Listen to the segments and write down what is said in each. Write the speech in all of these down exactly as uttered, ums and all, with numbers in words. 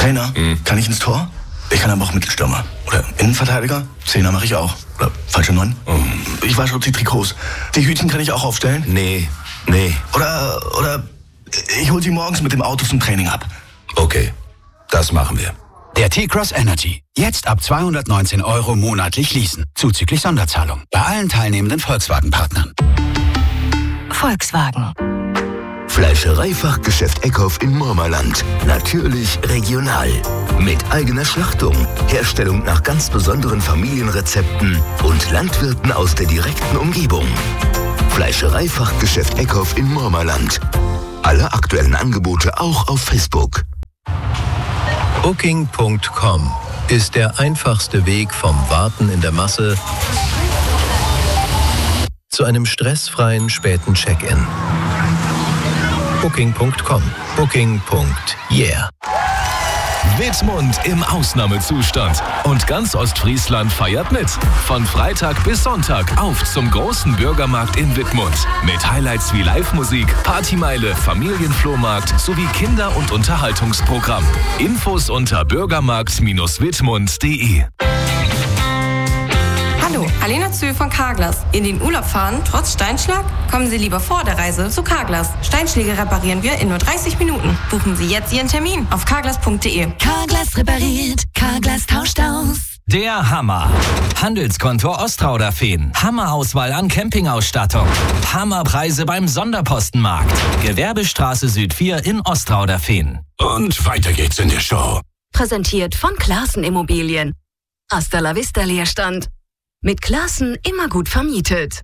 Trainer, mhm. kann ich ins Tor? Ich kann aber auch Mittelstürmer. Oder Innenverteidiger. Zehner mache ich auch. Oder falsche Neun. Mhm. Ich wasche auch die Trikots. Die Hütchen kann ich auch aufstellen. Nee, nee. Oder, oder ich hol sie morgens mit dem Auto zum Training ab. Okay, das machen wir. Der T-Cross Energy. Jetzt ab zweihundertneunzehn Euro monatlich leasen. Zuzüglich Sonderzahlung. Bei allen teilnehmenden Volkswagen-Partnern. Volkswagen. Fleischereifachgeschäft Eckhoff in Mormerland. Natürlich regional. Mit eigener Schlachtung, Herstellung nach ganz besonderen Familienrezepten und Landwirten aus der direkten Umgebung. Fleischereifachgeschäft Eckhoff in Mormerland. Alle aktuellen Angebote auch auf Facebook. Booking Punkt com ist der einfachste Weg vom Warten in der Masse zu einem stressfreien späten Check-in. Booking Punkt com. Booking. Yeah. Wittmund im Ausnahmezustand. Und ganz Ostfriesland feiert mit. Von Freitag bis Sonntag auf zum großen Bürgermarkt in Wittmund. Mit Highlights wie Live-Musik, Partymeile, Familienflohmarkt sowie Kinder- und Unterhaltungsprogramm. Infos unter bürgermarkt Bindestrich wittmund Punkt de. Hallo, Alena Zöhl von Carglass. In den Urlaub fahren, trotz Steinschlag? Kommen Sie lieber vor der Reise zu Carglass. Steinschläge reparieren wir in nur dreißig Minuten. Buchen Sie jetzt Ihren Termin auf carglass Punkt de. Carglass repariert, Carglass tauscht aus. Der Hammer. Handelskonto Ostrauderfehn. Hammerauswahl an Campingausstattung. Hammerpreise beim Sonderpostenmarkt. Gewerbestraße Süd vier in Ostrauderfehn. Und weiter geht's in der Show. Präsentiert von Classen Immobilien. Hasta la vista Leerstand. Mit Classen immer gut vermietet.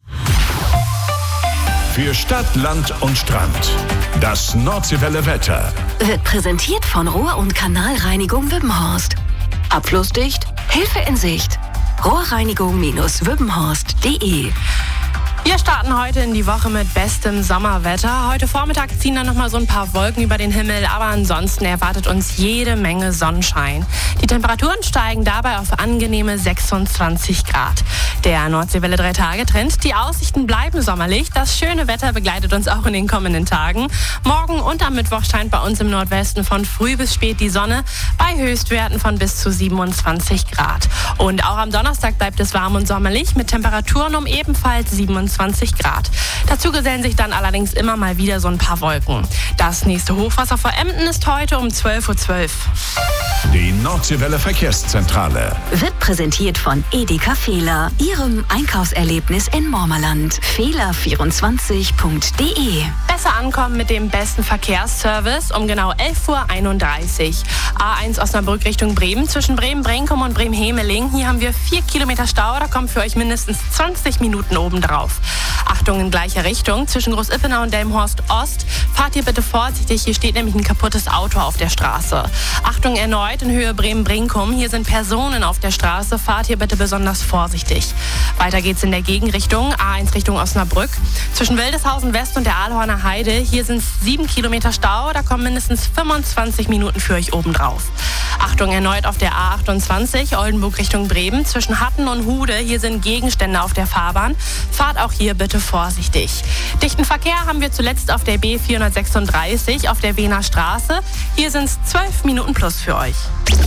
Für Stadt, Land und Strand. Das Nordseewelle Wetter. Wird präsentiert von Rohr- und Kanalreinigung Wübbenhorst. Abflussdicht, Hilfe in Sicht. Rohrreinigung Wübbenhorst Punkt de. Wir starten heute in die Woche mit bestem Sommerwetter. Heute Vormittag ziehen dann noch mal so ein paar Wolken über den Himmel, aber ansonsten erwartet uns jede Menge Sonnenschein. Die Temperaturen steigen dabei auf angenehme sechsundzwanzig Grad. Der Nordseewelle drei Tage Trend. Die Aussichten bleiben sommerlich. Das schöne Wetter begleitet uns auch in den kommenden Tagen. Morgen und am Mittwoch scheint bei uns im Nordwesten von früh bis spät die Sonne bei Höchstwerten von bis zu siebenundzwanzig Grad. Und auch am Donnerstag bleibt es warm und sommerlich mit Temperaturen um ebenfalls siebenundzwanzig Grad. Dazu gesellen sich dann allerdings immer mal wieder so ein paar Wolken. Das nächste Hochwasser vor Emden ist heute um zwölf Uhr zwölf. Die Nordseewelle Verkehrszentrale wird präsentiert von Edeka Fehler, Ihrem Einkaufserlebnis in Mormerland. Fehler vierundzwanzig Punkt de. Besser ankommen mit dem besten Verkehrsservice um genau elf Uhr einunddreißig. A eins Osnabrück Richtung Bremen, zwischen Bremen-Brenkum und Bremen-Hemeling. Hier haben wir vier Kilometer Stau, da kommt für euch mindestens zwanzig Minuten obendrauf. Achtung in gleicher Richtung, zwischen Großippenau und Delmenhorst Ost. Fahrt ihr bitte vorsichtig, hier steht nämlich ein kaputtes Auto auf der Straße. Achtung erneut in Höhe Bremen-Brenkum, hier sind Personen auf der Straße, fahrt hier bitte besonders vorsichtig. Weiter geht's in der Gegenrichtung, A eins Richtung Osnabrück. Zwischen Wildeshausen West und der Ahlhorner Heide, hier sind sieben Kilometer Stau, da kommen mindestens fünfundzwanzig Minuten für euch obendrauf. Achtung erneut auf der A achtundzwanzig, Oldenburg Richtung Bremen, zwischen Hatten und Hude, hier sind Gegenstände auf der Fahrbahn. Fahrt auch hier bitte vorsichtig. Dichten Verkehr haben wir zuletzt auf der B vierhundertsechsunddreißig auf der Wiener Straße. Hier sind es zwölf Minuten plus für euch.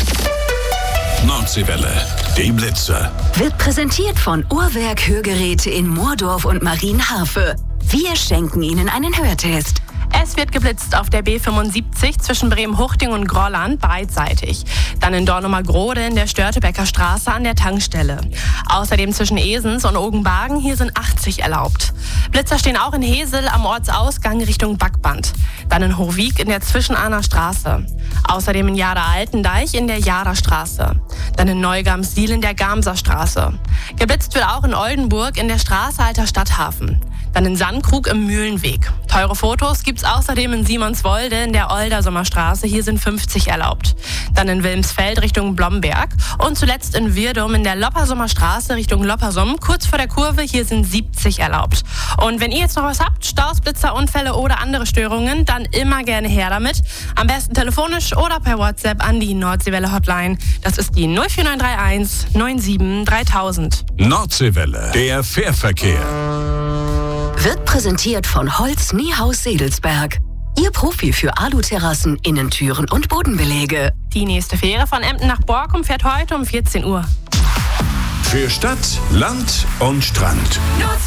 Nordseewelle, die Blitze. Wird präsentiert von Uhrwerk Hörgeräte in Moordorf und Marienharfe. Wir schenken Ihnen einen Hörtest. Es wird geblitzt auf der B fünfundsiebzig zwischen Bremen-Huchting und Grolland beidseitig. Dann in Dornumer-Grode in der Störtebecker Straße an der Tankstelle. Außerdem zwischen Esens und Ogenbagen, hier sind achtzig erlaubt. Blitzer stehen auch in Hesel am Ortsausgang Richtung Backband. Dann in Hochwiek in der Zwischenahner Straße. Außerdem in Jada-Altendeich in der Jada-Straße. Dann in Neugams-Siel in der Gamser Straße. Geblitzt wird auch in Oldenburg in der Straße Alter Stadthafen. Dann in Sandkrug im Mühlenweg. Teure Fotos gibt's außerdem in Simonswolde in der Oldersommerstraße. Hier sind fünfzig erlaubt. Dann in Wilmsfeld Richtung Blomberg. Und zuletzt in Wirdum in der Loppersummer Richtung Loppersum. Kurz vor der Kurve, hier sind siebzig erlaubt. Und wenn ihr jetzt noch was habt, Staus, Blitzer, Unfälle oder andere Störungen, dann immer gerne her damit. Am besten telefonisch oder per WhatsApp an die Nordseewelle Hotline. Das ist die null vier neun drei eins neun sieben dreitausend. Nordseewelle, der Fährverkehr. Wird präsentiert von Holz Niehaus Sedelsberg. Ihr Profi für Aluterrassen, Innentüren und Bodenbeläge. Die nächste Fähre von Emden nach Borkum fährt heute um vierzehn Uhr. Für Stadt, Land und Strand. Nutzwelle.